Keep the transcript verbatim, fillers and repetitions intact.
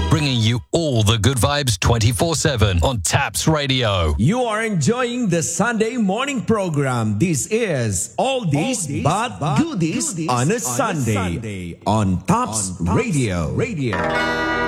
bringing you all the good vibes twenty-four seven on Taps Radio. You are enjoying the Sunday morning program. This is All This But Goodies on a Sunday on Taps Radio. Radio.